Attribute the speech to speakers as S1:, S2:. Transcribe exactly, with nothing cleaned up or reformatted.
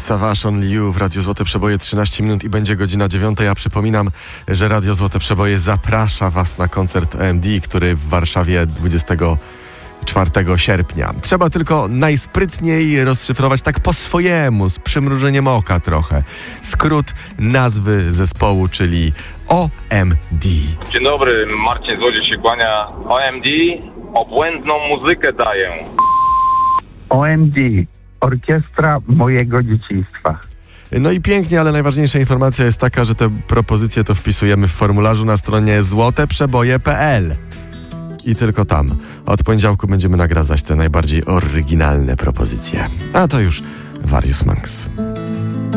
S1: Savage Only You w Radiu Złote Przeboje, trzynaście minut i będzie godzina dziewiąta. Ja przypominam, że Radio Złote Przeboje zaprasza Was na koncert O M D, który w Warszawie dwudziestego czwartego sierpnia. Trzeba tylko najsprytniej rozszyfrować tak po swojemu, z przymrużeniem oka trochę, skrót nazwy zespołu, czyli O M D.
S2: Dzień dobry, Marcin Złodziej się kłania. O M D obłędną muzykę daję.
S3: O M D, orkiestra mojego dzieciństwa.
S1: No i pięknie, ale najważniejsza informacja jest taka, że te propozycje to wpisujemy w formularzu na stronie złote przeboje kropka p l. I tylko tam. Od poniedziałku będziemy nagradzać te najbardziej oryginalne propozycje. A to już Various Monks.